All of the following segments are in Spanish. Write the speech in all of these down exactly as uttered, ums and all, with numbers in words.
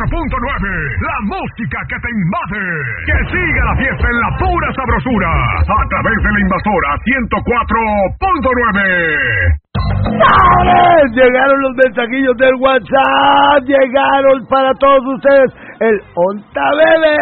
cuatro punto nueve, la música que te invade. Que siga la fiesta en la pura sabrosura, a través de la invasora ciento cuatro punto nueve. ¡Sabres! Llegaron los mensajillos del WhatsApp, llegaron para todos ustedes el Onta Bebé.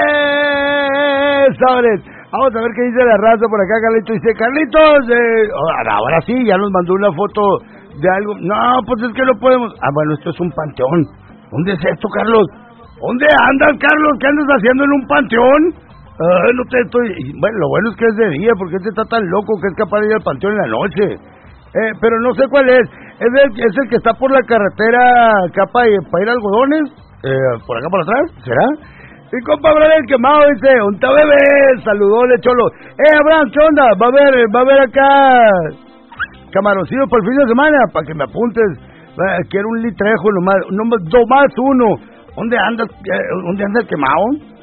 ¡Sabres! Vamos a ver qué dice la raza por acá. Carlitos dice, Carlitos, eh, ahora sí, ya nos mandó una foto de algo. No, pues es que no podemos. Ah, bueno, esto es un panteón. ¿Dónde es esto, Carlos? ¿Dónde andas, Carlos? ¿Qué andas haciendo en un panteón? Ah, no te estoy... Bueno, lo bueno es que es de día, porque este está tan loco que es capaz de ir al panteón en la noche. Eh, pero no sé cuál es. ¿Es el, es el que está por la carretera acá para, para ir a Algodones? Eh, ¿Por acá por atrás? ¿Será? Y compa Abraham el quemado dice, Onta Bebé, saludóle Cholo. Eh, Abraham, ¿qué onda? Va a haber, va a haber acá camaroncillo para el fin de semana, para que me apuntes. Eh, quiero un litrejo nomás, nomás, nomás uno. ¿Dónde andas? Eh, ¿Dónde anda el quemado?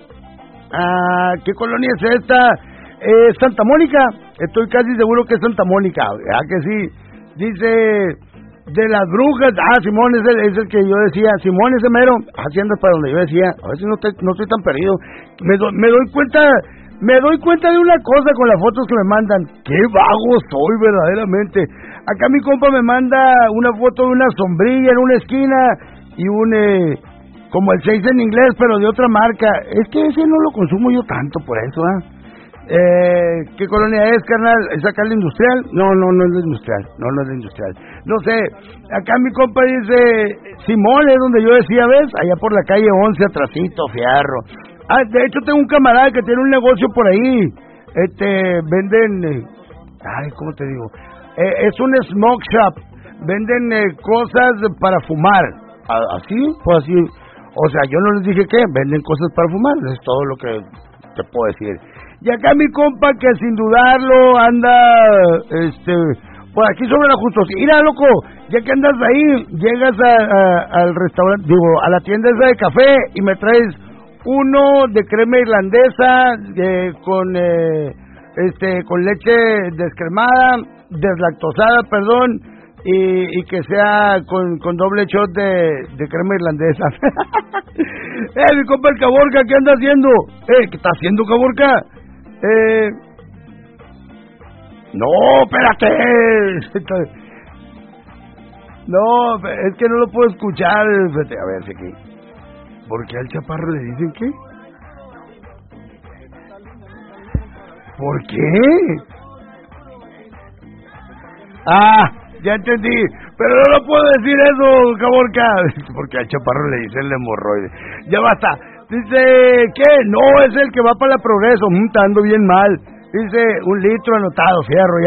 Ah, ¿qué colonia es esta? Eh, Santa Mónica. Estoy casi seguro que es Santa Mónica. ¿Ah, que sí? Dice... De las brujas, ah, Simón es el, es el que yo decía, Simón ese mero, haciendo para donde yo decía, a ver si no, te, no estoy tan perdido, me, do, me doy cuenta, me doy cuenta de una cosa con las fotos que me mandan, qué vago soy verdaderamente. Acá mi compa me manda una foto de una sombrilla en una esquina y un, eh, como el seis en inglés, pero de otra marca, es que ese no lo consumo yo tanto por eso, ¿ah? ¿eh? Eh, ¿Qué colonia es, carnal? ¿Es acá la industrial? No, no, no es la industrial. No, no es la industrial. No sé. Acá mi compa dice Simón, es donde yo decía, ¿ves? Allá por la calle once, atrasito, fierro. Ah, de hecho tengo un camarada que tiene un negocio por ahí. Este, venden... Eh, ay, ¿cómo te digo? Eh, es un smoke shop. Venden eh, cosas para fumar. ¿Así? Pues así. O sea, yo no les dije qué. Venden cosas para fumar. Es todo lo que te puedo decir. Y acá mi compa que sin dudarlo anda, este, por aquí sobre la Justicia. Mira, loco, ya que andas ahí, llegas a, a, al restaurante, digo, a la tienda esa de café y me traes uno de crema irlandesa eh, con, eh, este, con leche descremada, deslactosada, perdón, y, y que sea con, con doble shot de, de crema irlandesa. Eh, mi compa el Caborca, ¿qué anda haciendo? Eh, ¿qué está haciendo, Caborca? Eh... No, espérate. No, es que no lo puedo escuchar. A ver, si aquí. ¿Por qué al chaparro le dicen qué? ¿Por qué? Ah, ya entendí. Pero no lo puedo decir eso, Caborca. Porque al chaparro le dicen el hemorroide. Ya basta. Dice, ¿qué? No, es el que va para la Progreso. Mm, está ando bien mal. Dice, un litro anotado, fierro. Ya